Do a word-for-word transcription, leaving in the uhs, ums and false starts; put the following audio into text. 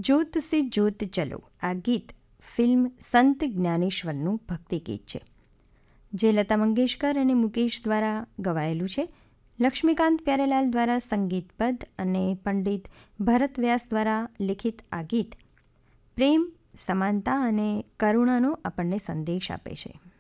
જોત સે જોત ચલો આ ગીત ફિલ્મ સંત જ્ઞાનેશ્વરનું ભક્તિ ગીત છે, જે લતા મંગેશકર અને મુકેશ દ્વારા ગવાયેલું છે. લક્ષ્મીકાંત પ્યારેલાલ દ્વારા સંગીતબદ્ધ અને પંડિત ભરત વ્યાસ દ્વારા લિખિત આ ગીત પ્રેમ, સમાનતા અને કરુણાનો આપણને સંદેશ આપે છે.